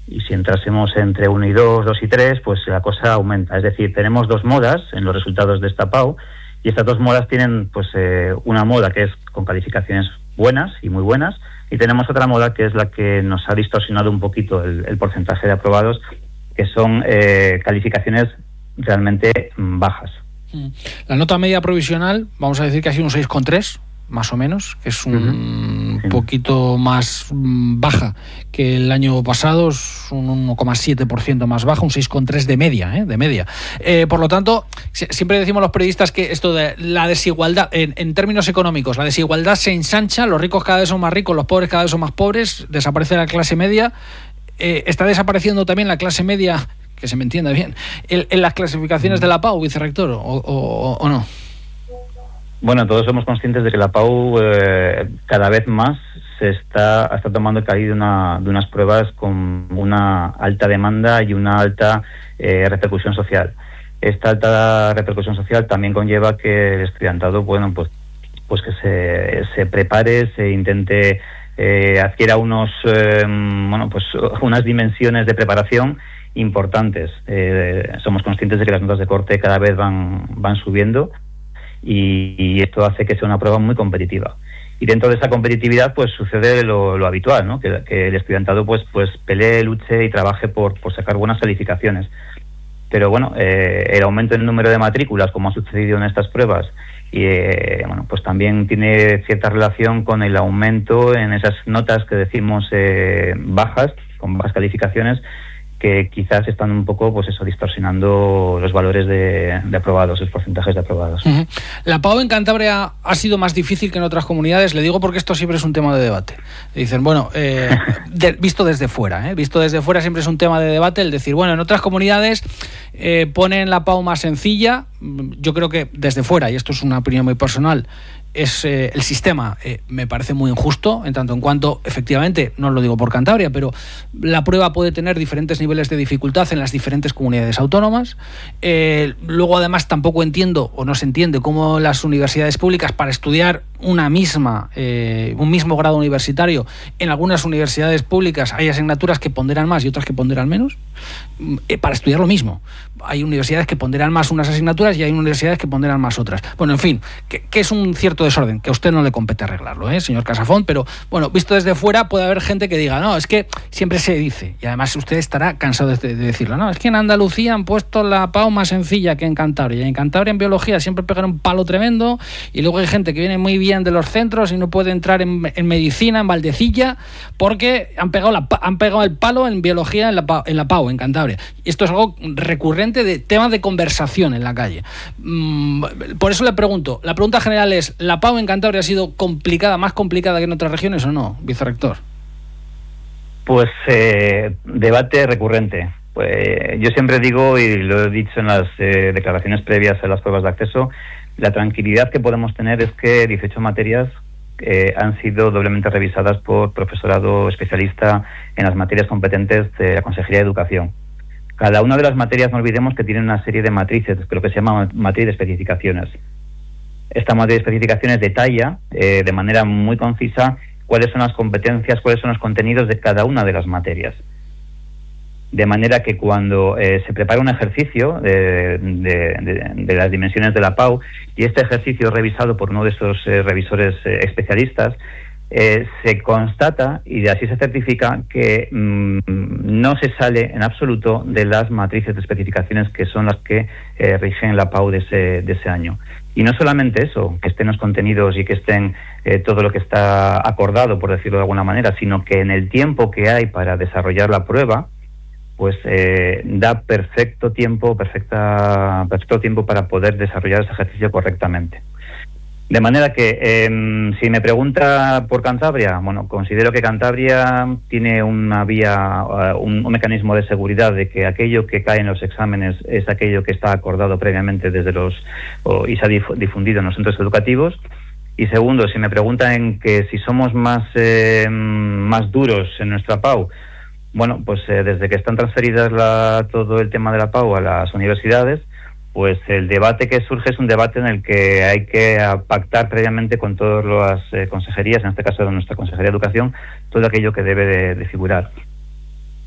Y si entrásemos entre 1 y 2, 2 y 3, pues la cosa aumenta. Es decir, tenemos dos modas en los resultados de esta PAU, y estas dos modas tienen pues una moda que es con calificaciones buenas y muy buenas, y tenemos otra moda que es la que nos ha distorsionado un poquito el porcentaje de aprobados, que son calificaciones realmente bajas. La nota media provisional, vamos a decir que ha sido un 6,3, más o menos, que es un poquito más baja que el año pasado, es un 1,7% más baja, un 6,3 de media. Por lo tanto, siempre decimos los periodistas que esto de la desigualdad, en términos económicos, la desigualdad se ensancha, los ricos cada vez son más ricos, los pobres cada vez son más pobres, desaparece la clase media. ¿Está desapareciendo también la clase media, que se me entienda bien, en las clasificaciones de la PAU, vicerrector, o no? Bueno, todos somos conscientes de que la PAU cada vez más está tomando el cariz de unas pruebas con una alta demanda y una alta repercusión social. Esta alta repercusión social también conlleva que el estudiantado, bueno, pues que se prepare, se intente adquiera unas dimensiones de preparación importantes. Somos conscientes de que las notas de corte cada vez van subiendo, y esto hace que sea una prueba muy competitiva. Y dentro de esa competitividad pues sucede lo habitual, ¿no? Que el estudiantado pues pelee, luche y trabaje por sacar buenas calificaciones. Pero bueno, el aumento del número de matrículas, como ha sucedido en estas pruebas, y pues también tiene cierta relación con el aumento en esas notas que decimos bajas, con bajas calificaciones, que quizás están un poco, pues eso, distorsionando los valores de aprobados, los porcentajes de aprobados. La PAU en Cantabria ha sido más difícil que en otras comunidades. Le digo porque esto siempre es un tema de debate. Dicen, bueno, visto desde fuera, siempre es un tema de debate el decir, bueno, en otras comunidades ponen la PAU más sencilla. Yo creo que desde fuera, y esto es una opinión muy personal, es el sistema me parece muy injusto, en tanto en cuanto, efectivamente, no lo digo por Cantabria, pero la prueba puede tener diferentes niveles de dificultad en las diferentes comunidades autónomas. Luego, además, tampoco entiendo o no se entiende cómo las universidades públicas, para estudiar un mismo grado universitario, en algunas universidades públicas hay asignaturas que ponderan más y otras que ponderan menos, para estudiar lo mismo. Hay universidades que ponderan más unas asignaturas y hay universidades que ponderan más otras. Bueno, en fin, que es un cierto desorden, que a usted no le compete arreglarlo, señor Casafón, pero bueno, visto desde fuera puede haber gente que diga, no, es que siempre se dice, y además usted estará cansado de decirlo, no, es que en Andalucía han puesto la PAU más sencilla que en Cantabria, y en Cantabria en biología siempre pegan un palo tremendo, y luego hay gente que viene muy bien de los centros y no puede entrar en medicina, en Valdecilla, porque han pegado el palo en biología en la PAU, en Cantabria. Y esto es algo recurrente de temas de conversación en la calle. Por eso le pregunto, la pregunta general es, ¿la PAU en Cantabria ha sido más complicada que en otras regiones o no, vicerrector? Pues debate recurrente. Pues yo siempre digo, y lo he dicho en las declaraciones previas a las pruebas de acceso, la tranquilidad que podemos tener es que 18 materias han sido doblemente revisadas por profesorado especialista en las materias competentes de la Consejería de Educación. Cada una de las materias, no olvidemos que tiene una serie de matrices, lo que se llama matriz de especificaciones. Esta matriz de especificaciones detalla de manera muy concisa cuáles son las competencias, cuáles son los contenidos de cada una de las materias. De manera que cuando se prepara un ejercicio de las dimensiones de la PAU, y este ejercicio es revisado por uno de esos revisores especialistas, se constata y así se certifica que no se sale en absoluto de las matrices de especificaciones que son las que rigen la PAU de ese año. Y no solamente eso, que estén los contenidos y que estén todo lo que está acordado, por decirlo de alguna manera, sino que en el tiempo que hay para desarrollar la prueba, pues da perfecto tiempo para poder desarrollar ese ejercicio correctamente. De manera que, si me pregunta por Cantabria, bueno, considero que Cantabria tiene una vía, un mecanismo de seguridad de que aquello que cae en los exámenes es aquello que está acordado previamente y se ha difundido en los centros educativos. Y segundo, si me preguntan en que si somos más duros en nuestra PAU, bueno, pues desde que están transferidas todo el tema de la PAU a las universidades, pues el debate que surge es un debate en el que hay que pactar previamente con todas las consejerías, en este caso de nuestra Consejería de Educación, todo aquello que debe de figurar.